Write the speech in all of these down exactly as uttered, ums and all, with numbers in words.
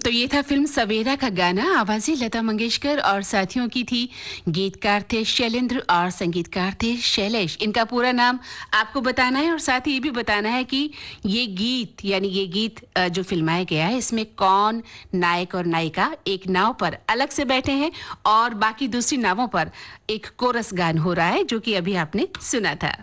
तो ये था फिल्म सवेरा का गाना। आवाज़ें लता मंगेशकर और साथियों की थी। गीतकार थे शैलेंद्र और संगीतकार थे शैलेश। इनका पूरा नाम आपको बताना है और साथ ही ये भी बताना है कि ये गीत यानी ये गीत अ, जो फिल्माया गया है इसमें कौन नायक और नायिका एक नाव पर अलग से बैठे हैं और बाकी दूसरी नावों पर एक कोरस गान हो रहा है जो कि अभी आपने सुना था।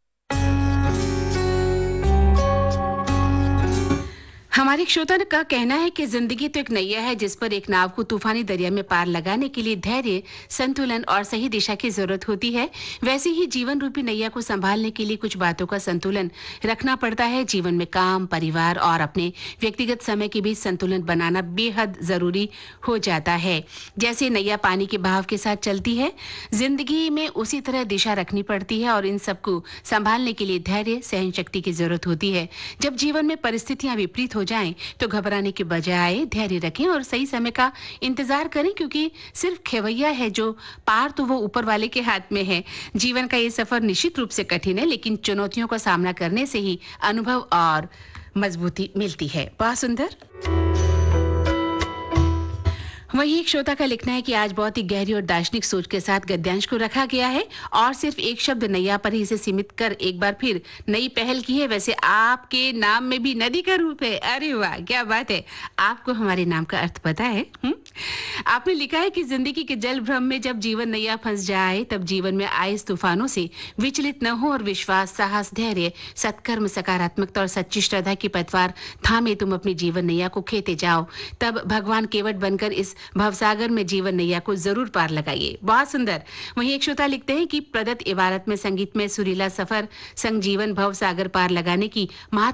हमारे एक श्रोता का कहना है कि जिंदगी तो एक नैया है जिस पर एक नाव को तूफानी दरिया में पार लगाने के लिए धैर्य, संतुलन और सही दिशा की जरूरत होती है। वैसे ही जीवन रूपी नैया को संभालने के लिए कुछ बातों का संतुलन रखना पड़ता है। जीवन में काम, परिवार और अपने व्यक्तिगत समय के बीच संतुलन बनाना बेहद जरूरी हो जाता है। जैसे नैया पानी के बहाव के साथ चलती है, जिंदगी में उसी तरह दिशा रखनी पड़ती है और इन सबको संभालने के लिए धैर्य, सहन शक्ति की जरूरत होती है। जब जीवन में परिस्थितियां विपरीत हो जाएं तो घबराने के बजाय धैर्य रखें और सही समय का इंतजार करें, क्योंकि सिर्फ खेवैया है जो पार तो वो ऊपर वाले के हाथ में है। जीवन का ये सफर निश्चित रूप से कठिन है, लेकिन चुनौतियों का सामना करने से ही अनुभव और मजबूती मिलती है। बहुत सुंदर। वही एक श्रोता का लिखना है कि आज बहुत ही गहरी और दार्शनिक सोच के साथ गद्यांश को रखा गया है और सिर्फ एक शब्द नैया पर ही इसे सीमित कर एक बार फिर नई पहल की है। वैसे आपके नाम में भी नदी का रूप है। अरे वाह, क्या बात है। आपको हमारे नाम का अर्थ पता है? हुँ? आपने लिखा है कि जिंदगी के जल भ्रम में जब जीवन नैया फंस जाए तब जीवन में आए इस तूफानों से विचलित न हो और विश्वास, साहस, धैर्य, सत्कर्म, सकारात्मकता और सच्ची श्रद्धा की पतवार थामे तुम अपनी जीवन नैया को खेते जाओ। तब भगवान केवट बनकर इस भवसागर में जीवन नैया को जरूर पार लगाइए। बहुत सुंदर। वहीं एक श्रोता लिखते हैं कि प्रदत्त इबारत में संगीत में सुरीला सफर संग जीवन भवसागर पार लगाने की महत्व